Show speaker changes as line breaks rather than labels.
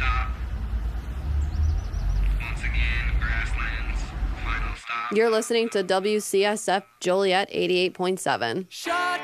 stop. Once again, grasslands. Final stop.
You're listening to WCSF Joliet 88.7.